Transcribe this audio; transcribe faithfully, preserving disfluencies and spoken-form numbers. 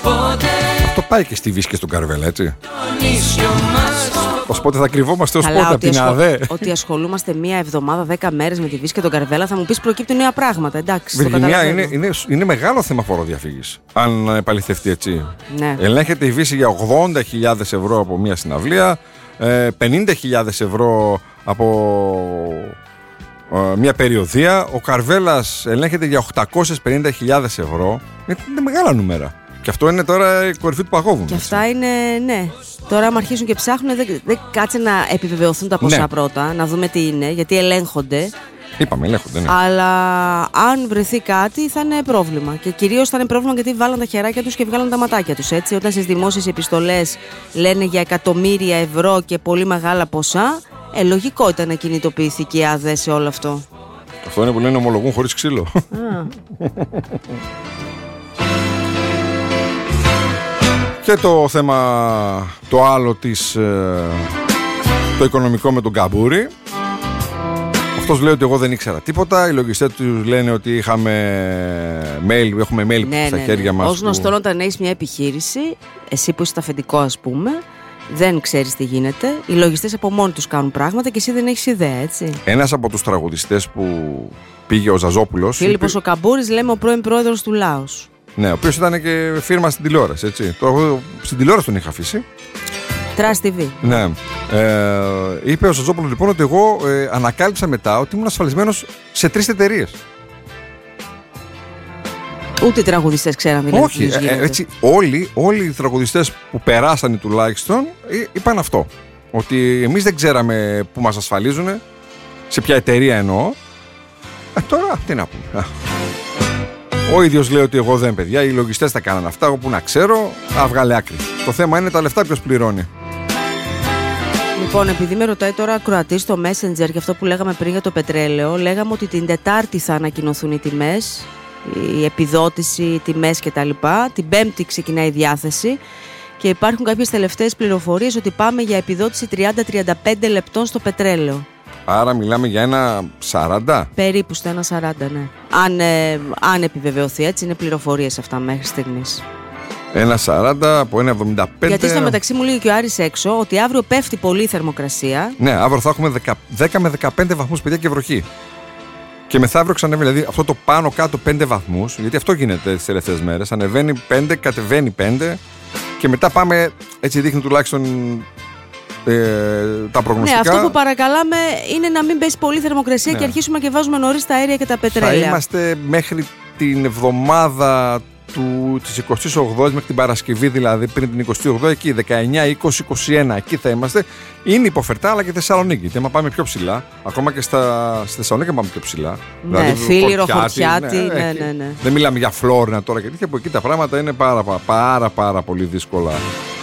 Αυτό πάει και στη Βύση και στον Καρβέλα, έτσι. Ως πότε θα κρυβόμαστε, ως Καλά, πότε, από την ασχολ... ΑΔΕ. Ότι ασχολούμαστε μία εβδομάδα, δέκα μέρες με τη Βύση και τον Καρβέλα, θα μου πεις προκύπτουν νέα πράγματα. Εντάξει. Βιργινία, είναι, είναι, είναι μεγάλο θέμα φοροδιαφύγης. Αν επαληθευτεί έτσι. Ναι. Ελέγχεται η Βύση για ογδόντα χιλιάδες ευρώ από μία συναυλία, πενήντα χιλιάδες ευρώ από μία περιοδεία. Ο Καρβέλας ελέγχεται για οκτακόσιες πενήντα χιλιάδες ευρώ. Είναι μεγάλα νούμερα. Και αυτό είναι τώρα η κορυφή του παγόβουνου. Και αυτά είναι, ναι. Τώρα, άμα αρχίσουν και ψάχνουν, δεν, δεν κάτσε να επιβεβαιωθούν τα ποσά, ναι, πρώτα, να δούμε τι είναι, γιατί ελέγχονται. Είπαμε, ελέγχονται, ναι. Αλλά αν βρεθεί κάτι, θα είναι πρόβλημα. Και κυρίως θα είναι πρόβλημα γιατί βάλαν τα χεράκια τους και βγάλαν τα ματάκια τους. Έτσι. Όταν στις δημόσιες επιστολές λένε για εκατομμύρια ευρώ και πολύ μεγάλα ποσά, ε, λογικό ήταν να κινητοποιηθεί και η ΑΔΕ σε όλο αυτό. Αυτό είναι που λένε ομολογούν χωρίς ξύλο. Και το θέμα το άλλο της, το οικονομικό με τον Καμπούρη. Αυτός λέει ότι εγώ δεν ήξερα τίποτα. Οι λογιστές του λένε ότι είχαμε mail, έχουμε mail, ναι, στα, ναι, χέρια, ναι, μας. Ως γνωστόν, που... όταν έχεις μια επιχείρηση, εσύ που είσαι στο αφεντικό, ας πούμε, δεν ξέρεις τι γίνεται. Οι λογιστές από μόνοι τους κάνουν πράγματα και εσύ δεν έχεις ιδέα, έτσι. Ένας από τους τραγουδιστές που πήγε, ο Ζαζόπουλος. Φίλιππος είπε... ο Καμπούρης, λέμε, ο πρώην πρόεδρος του Λάος. Ναι, ο οποίος ήταν και φίρμα στην τηλεόραση, έτσι. Το, στην τηλεόραση τον είχα αφήσει. Τρας τι βι. Ναι. Ε, είπε ο Ζαζόπουλος λοιπόν ότι εγώ ε, ανακάλυψα μετά ότι ήμουν ασφαλισμένος σε τρεις εταιρείες. Ούτε οι τραγουδιστές ξέραν δηλαδή. Όχι, ε, ε, έτσι, όλοι, όλοι οι τραγουδιστές που περάσανε τουλάχιστον είπαν αυτό. Ότι εμείς δεν ξέραμε που μας ασφαλίζουν, σε ποια εταιρεία εννοώ. Ε, τώρα τι να πούμε. Ο ίδιος λέει ότι εγώ δεν, παιδιά, οι λογιστές τα κάνανε αυτά, όπου να ξέρω, αβγάλε άκρη. Το θέμα είναι τα λεφτά ποιος πληρώνει. Λοιπόν, επειδή με ρωτάει τώρα ακροατής στο Messenger και αυτό που λέγαμε πριν για το πετρέλαιο, λέγαμε ότι την Τετάρτη θα ανακοινωθούν οι τιμές, η επιδότηση, οι τιμές κτλ. Την Πέμπτη ξεκινάει η διάθεση και υπάρχουν κάποιες τελευταίες πληροφορίες ότι πάμε για επιδότηση τριάντα με τριάντα πέντε λεπτών στο πετρέλαιο. Άρα μιλάμε για ένα σαράντα. Περίπου στο ένα σαράντα, ναι. Αν, ε, αν επιβεβαιωθεί, έτσι, είναι πληροφορίες αυτά μέχρι στιγμής. ένα σαράντα από ένα εβδομήντα πέντε. Γιατί στο μεταξύ μου λέει και ο Άρης έξω ότι αύριο πέφτει πολύ η θερμοκρασία. Ναι, αύριο θα έχουμε δέκα με δεκαπέντε βαθμούς, παιδιά, και βροχή. Και μεθαύριο ξανέβει, δηλαδή αυτό το πάνω κάτω πέντε βαθμούς, γιατί αυτό γίνεται τις τελευταίες μέρες. Ανεβαίνει πέντε, κατεβαίνει πέντε και μετά πάμε, έτσι δείχνει τουλάχιστον. Ε, τα προγνωστικά. Ναι, αυτό που παρακαλάμε είναι να μην πέσει πολύ θερμοκρασία, ναι, και αρχίσουμε και βάζουμε νωρίς τα αέρια και τα πετρέλαια. Θα είμαστε μέχρι την εβδομάδα του, της εικοστής ογδόης, μέχρι την Παρασκευή δηλαδή, πριν την εικοστή ογδόη, εκεί δεκαεννιά, είκοσι, είκοσι ένα, εκεί θα είμαστε. Είναι υποφερτά, αλλά και Θεσσαλονίκη. Και άμα πάμε πιο ψηλά, ακόμα και στα, στη Θεσσαλονίκη πάμε πιο ψηλά. Ναι, δηλαδή, Φίλιρο, Χορτιάτη, ναι, ναι, ναι, ναι. Δεν μιλάμε για Φλόρινα τώρα και τέτοια, που εκεί τα πράγματα είναι πάρα πάρα, πάρα, πάρα πολύ δύσκολα.